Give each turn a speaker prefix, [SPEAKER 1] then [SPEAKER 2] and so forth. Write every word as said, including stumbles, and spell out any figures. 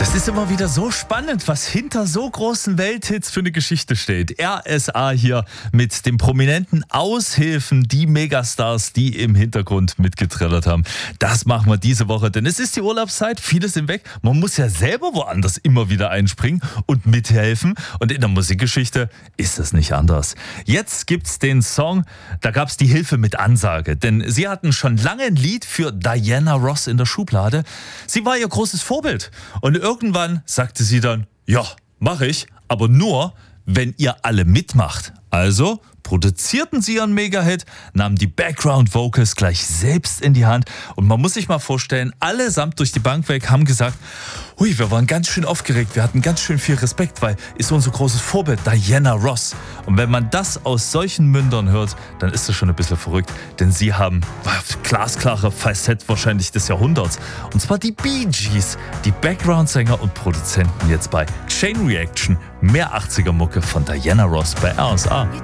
[SPEAKER 1] Das ist immer wieder so spannend, was hinter so großen Welthits für eine Geschichte steht. R S A hier mit den prominenten Aushilfen, die Megastars, die im Hintergrund mitgetrillert haben. Das machen wir diese Woche, denn es ist die Urlaubszeit, viele sind weg. Man muss ja selber woanders immer wieder einspringen und mithelfen. Und in der Musikgeschichte ist das nicht anders. Jetzt gibt's den Song, da gab's die Hilfe mit Ansage. Denn sie hatten schon lange ein Lied für Diana Ross in der Schublade. Sie war ihr großes Vorbild. Und irgendwann sagte sie dann, ja, mache ich, aber nur, wenn ihr alle mitmacht. Also produzierten sie ihren Mega-Hit, nahmen die Background-Vocals gleich selbst in die Hand und man muss sich mal vorstellen, allesamt durch die Bank weg haben gesagt, hui, wir waren ganz schön aufgeregt, wir hatten ganz schön viel Respekt, weil ist unser großes Vorbild Diana Ross. Und wenn man das aus solchen Mündern hört, dann ist das schon ein bisschen verrückt, denn sie haben glasklare Falsett wahrscheinlich des Jahrhunderts. Und zwar die Bee Gees, die Background-Sänger und Produzenten jetzt bei Chain Reaction, mehr achtziger Mucke von Diana Ross bei R S A.